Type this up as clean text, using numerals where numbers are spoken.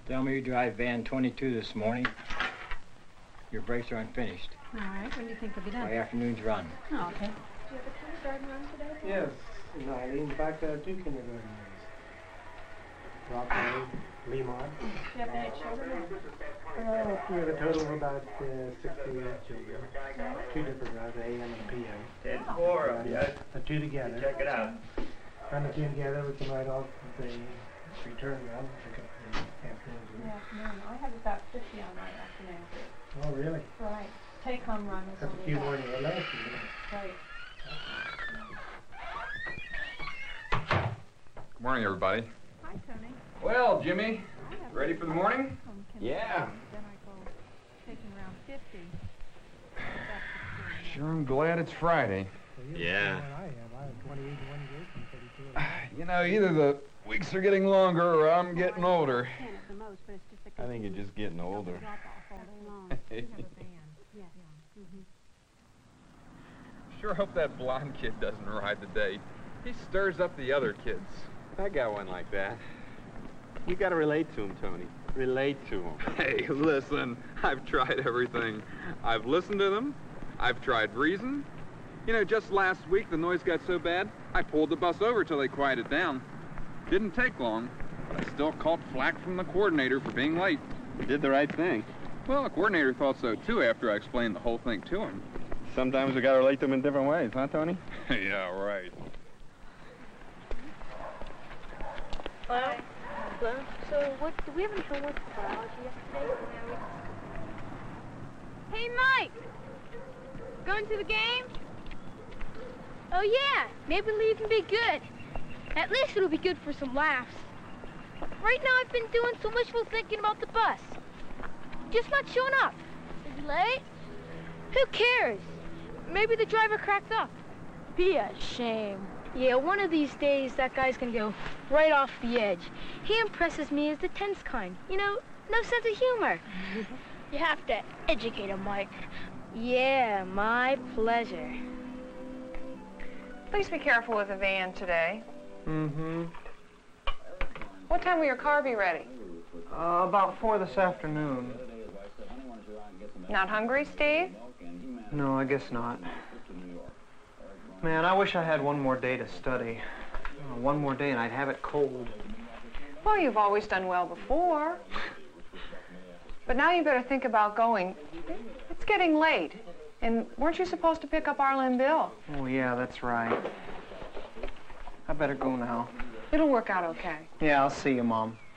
Tell me you drive van 22 this morning. Your brakes are unfinished. All right, when do you think they'll be done? By afternoon's run. Oh, okay. Do you have a kindergarten run today? Yes, Eileen. In fact, 2 kindergarten runs. Rockaway, Lemont. Do you have any children? We have a total of about 60 children. 2 different routes, AM and PM. 10-4 of you. The 2 together. Check it out. Run the 2 together, we can ride off the return run, pick up the afternoon. Afternoon. I have about 50 on that afternoon. Oh, really? Right. Take-home run is That's a only few about- more than last year. Right. Good morning, everybody. Hi, Tony. Well, Jimmy, ready for the morning? Yeah. Then I go taking around 50. Sure, I'm glad it's Friday. Yeah. I have 28 in 1 group and 32 You know, either the weeks are getting longer or I'm getting older. I think you're just getting older. Sure hope that blonde kid doesn't ride today. He stirs up the other kids. I got one like that. You gotta relate to him, Tony. Relate to him. Hey, listen, I've tried everything. I've listened to them. I've tried reason. You know, just last week the noise got so bad, I pulled the bus over till they quieted down. Didn't take long, but I still caught flack from the coordinator for being late. You did the right thing. Well, the coordinator thought so too after I explained the whole thing to him. Sometimes we gotta relate to them in different ways, huh, Tony? Yeah, right. Hello? Hello? So, what, do we have any homework for biology yesterday? Hey, Mike! Going to the game? Oh, yeah. Maybe it'll even be good. At least it'll be good for some laughs. Right now, I've been doing so wishful thinking about the bus. Just not showing up. Is he late? Who cares? Maybe the driver cracked up. Be a shame. Yeah, one of these days, that guy's gonna go right off the edge. He impresses me as the tense kind. You know, no sense of humor. You have to educate him, Mike. Yeah, my pleasure. Please be careful with the van today. Mm-hmm. What time will your car be ready? About 4 this afternoon. Not hungry, Steve? No, I guess not. Man, I wish I had one more day to study. One more day and I'd have it cold. Well, you've always done well before. But now you better think about going. It's getting late. And weren't you supposed to pick up Arlen and Bill? Oh, yeah, that's right. I better go now. It'll work out okay. Yeah, I'll see you, Mom.